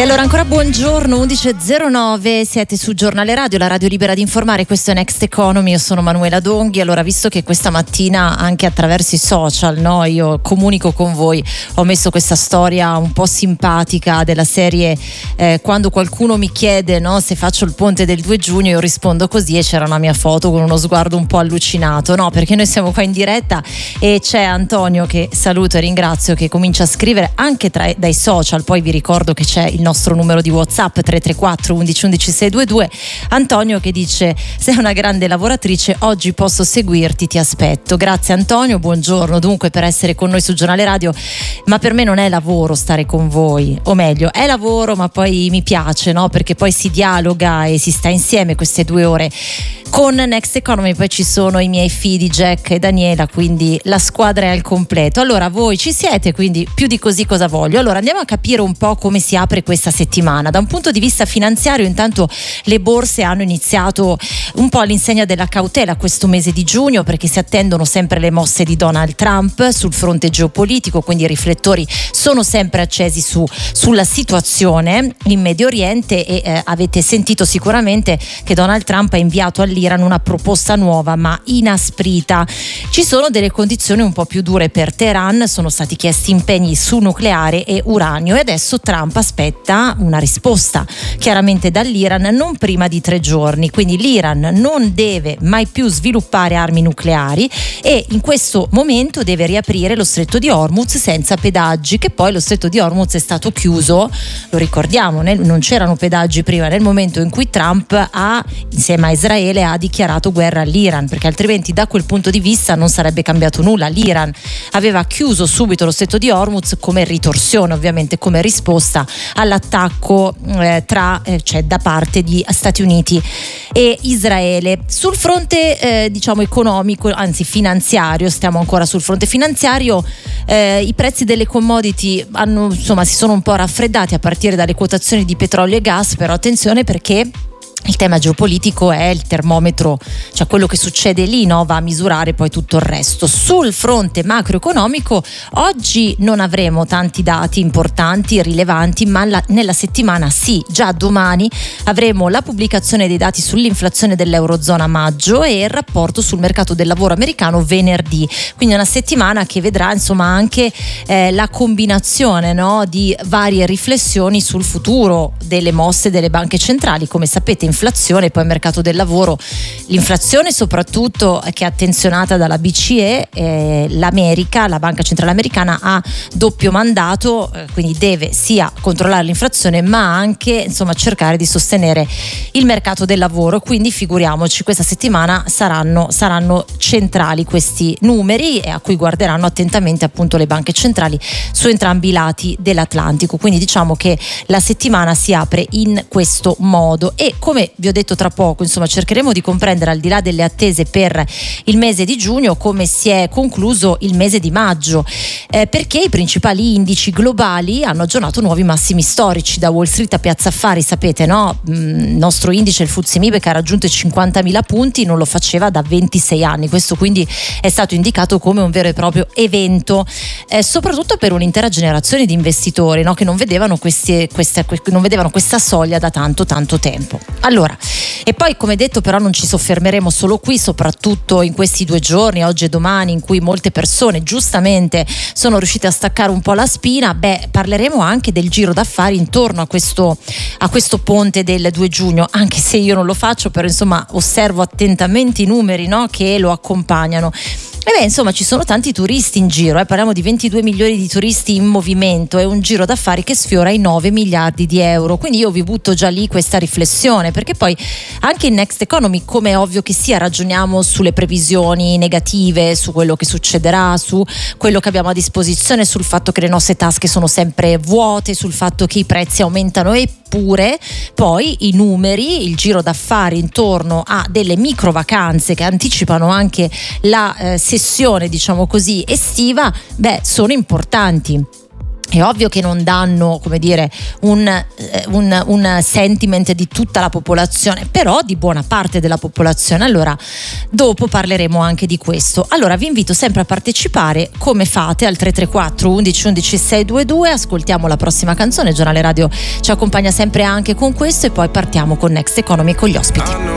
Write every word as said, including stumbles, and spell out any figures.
E allora ancora buongiorno, undici e zero nove, siete su Giornale Radio, la radio libera di informare, questo è Next Economy, io sono Manuela Donghi. Allora, visto che questa mattina anche attraverso i social, no, io comunico con voi, ho messo questa storia un po' simpatica della serie eh, quando qualcuno mi chiede, no, se faccio il ponte del due giugno, io rispondo così e c'era una mia foto con uno sguardo un po' allucinato, no, perché noi siamo qua in diretta e c'è Antonio, che saluto e ringrazio, che comincia a scrivere anche tra, dai social. Poi vi ricordo che c'è il nostro numero di WhatsApp tre tre quattro undici undici sei due due. Antonio che dice: sei una grande lavoratrice, oggi posso seguirti, ti aspetto. Grazie Antonio, buongiorno dunque per essere con noi su Giornale Radio. Ma per me non è lavoro stare con voi, o meglio è lavoro, ma poi mi piace, no, perché poi si dialoga e si sta insieme queste due ore con Next Economy. Poi ci sono i miei figli Jack e Daniela, quindi la squadra è al completo. Allora voi ci siete, quindi più di così cosa voglio? Allora andiamo a capire un po' come si apre questa settimana. Da un punto di vista finanziario, intanto le borse hanno iniziato un po' all'insegna della cautela questo mese di giugno, perché si attendono sempre le mosse di Donald Trump sul fronte geopolitico, quindi i riflettori sono sempre accesi su, sulla situazione in Medio Oriente e eh, avete sentito sicuramente che Donald Trump ha inviato all'Iran una proposta nuova ma inasprita. Ci sono delle condizioni un po' più dure per Teheran, sono stati chiesti impegni su nucleare e uranio e adesso Trump aspetta una risposta chiaramente dall'Iran non prima di tre giorni. Quindi l'Iran non deve mai più sviluppare armi nucleari e in questo momento deve riaprire lo stretto di Hormuz senza pedaggi, che poi lo stretto di Hormuz è stato chiuso, lo ricordiamo, nel, non c'erano pedaggi prima, nel momento in cui Trump ha, insieme a Israele, ha dichiarato guerra all'Iran, perché altrimenti da quel punto di vista non sarebbe cambiato nulla. L'Iran aveva chiuso subito lo stretto di Hormuz come ritorsione, ovviamente come risposta all'attacco eh, tra eh, cioè da parte di Stati Uniti e Israele. Sul fronte eh, diciamo economico, anzi finanziario, stiamo ancora sul fronte finanziario, eh, i prezzi delle commodity hanno, insomma, si sono un po' raffreddati a partire dalle quotazioni di petrolio e gas, però attenzione perché il tema geopolitico è il termometro, cioè quello che succede lì, no, va a misurare poi tutto il resto. Sul fronte macroeconomico oggi non avremo tanti dati importanti, rilevanti, ma la, nella settimana sì, già domani avremo la pubblicazione dei dati sull'inflazione dell'Eurozona a maggio e il rapporto sul mercato del lavoro americano venerdì. Quindi una settimana che vedrà insomma anche eh, la combinazione, no, di varie riflessioni sul futuro delle mosse delle banche centrali. Come sapete, inflazione, poi mercato del lavoro. L'inflazione soprattutto che è attenzionata dalla B C E, eh, l'America, la Banca Centrale Americana ha doppio mandato, eh, quindi deve sia controllare l'inflazione ma anche insomma cercare di sostenere il mercato del lavoro. Quindi figuriamoci, questa settimana saranno, saranno centrali questi numeri e a cui guarderanno attentamente appunto le banche centrali su entrambi i lati dell'Atlantico. Quindi diciamo che la settimana si apre in questo modo e come vi ho detto tra poco, insomma, cercheremo di comprendere al di là delle attese per il mese di giugno come si è concluso il mese di maggio, eh, perché i principali indici globali hanno aggiornato nuovi massimi storici, da Wall Street a Piazza Affari, sapete, no? Il nostro indice, il F T S E M I B, che ha raggiunto i cinquantamila punti, non lo faceva da ventisei anni. Questo quindi è stato indicato come un vero e proprio evento, eh, soprattutto per un'intera generazione di investitori, no? Che non vedevano queste, queste, non vedevano questa soglia da tanto tanto tempo. Allora, e poi come detto però non ci soffermeremo solo qui, soprattutto in questi due giorni, oggi e domani, in cui molte persone giustamente sono riuscite a staccare un po' la spina. Beh, parleremo anche del giro d'affari intorno a questo, a questo ponte del due giugno, anche se io non lo faccio, però insomma osservo attentamente i numeri, no, che lo accompagnano. E beh, insomma, ci sono tanti turisti in giro, eh? Parliamo di ventidue milioni di turisti in movimento, è un giro d'affari che sfiora i nove miliardi di euro. Quindi io vi butto già lì questa riflessione, perché poi anche in Next Economy, come è ovvio che sia, ragioniamo sulle previsioni negative, su quello che succederà, su quello che abbiamo a disposizione, sul fatto che le nostre tasche sono sempre vuote, sul fatto che i prezzi aumentano, eppure poi i numeri, il giro d'affari intorno a delle micro vacanze che anticipano anche la eh, sessione, diciamo così, estiva, beh, sono importanti. È ovvio che non danno, come dire, un, un, un sentiment di tutta la popolazione, però di buona parte della popolazione. Allora, dopo parleremo anche di questo. Allora, vi invito sempre a partecipare, come fate, al tre tre quattro undici undici seicentoventidue. Ascoltiamo la prossima canzone. Il Giornale Radio ci accompagna sempre anche con questo e poi partiamo con Next Economy con gli ospiti.